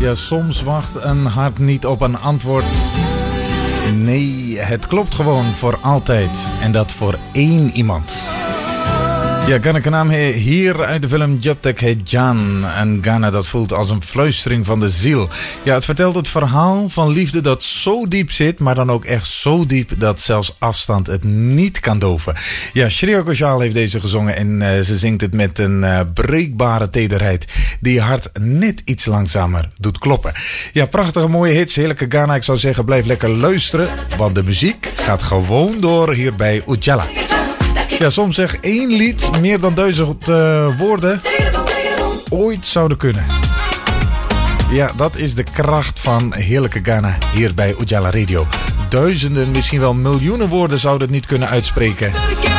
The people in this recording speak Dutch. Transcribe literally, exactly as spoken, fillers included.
Ja, soms wacht een hart niet op een antwoord. Nee, het klopt gewoon voor altijd. En dat voor één iemand. Ja, Ghana Kanam hier uit de film Jabtek heet Jan. En Ghana, dat voelt als een fluistering van de ziel. Ja, het vertelt het verhaal van liefde dat zo diep zit, maar dan ook echt zo diep dat zelfs afstand het niet kan doven. Ja, Shreya Ghoshal heeft deze gezongen en uh, ze zingt het met een uh, breekbare tederheid die je hart net iets langzamer doet kloppen. Ja, prachtige mooie hits, heerlijke Ghana. Ik zou zeggen, blijf lekker luisteren, want de muziek gaat gewoon door hier bij Ujala. Ja, soms zegt één lied meer dan duizend uh, woorden ooit zouden kunnen. Ja, dat is de kracht van heerlijke Ghana hier bij Ujala Radio. Duizenden, misschien wel miljoenen woorden zouden het niet kunnen uitspreken.